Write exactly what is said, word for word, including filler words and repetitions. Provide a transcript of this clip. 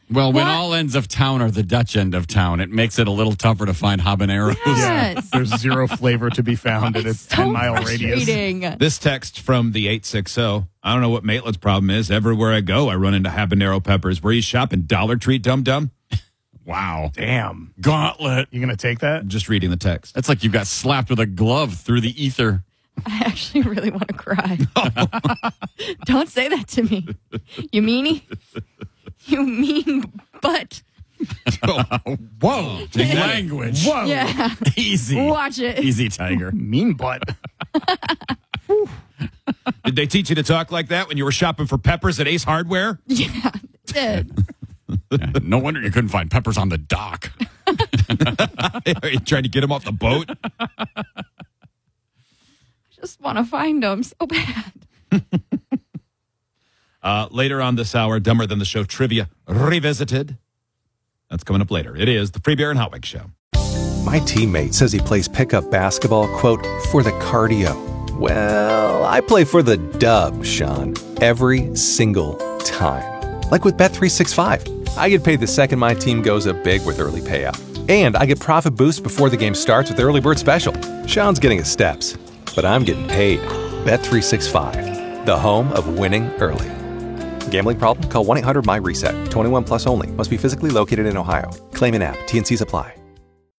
Well, when What? all ends of town are the Dutch end of town, it makes it a little tougher to find habaneros. Yes. There's zero flavor to be found in a It's so ten-mile radius. frustrating. This text from the eight six zero. I don't know what Maitland's problem is. Everywhere I go, I run into habanero peppers. Where you shopping? Dollar Tree, dum-dum? Wow. Damn. Gauntlet. You going to take that? Just reading the text. That's like you got slapped with a glove through the ether. I actually really want to cry. Don't say that to me. You meanie? You mean butt. Whoa. Language. Whoa. Yeah. Easy. Watch it. Easy, Tiger. Mean butt. Did they teach you to talk like that when you were shopping for peppers at Ace Hardware? Yeah. Did. Yeah, no wonder you couldn't find peppers on the dock. Are you trying to get them off the boat? Just want to find them so bad. Uh, later on this hour, Dumber Than the Show Trivia Revisited. That's coming up later. It is the Free Beer and Hot Wings Show. My teammate says he plays pickup basketball, quote, for the cardio. Well, I play for the dub, Sean, every single time. Like with Bet three sixty-five. I get paid the second my team goes up big with early payout. And I get profit boost before the game starts with the early bird special. Sean's getting his steps, but I'm getting paid. Bet three sixty-five, the home of winning early. Gambling problem? Call one eight hundred M Y RESET. twenty-one plus only. Must be physically located in Ohio. Claim in app. T N Cs apply.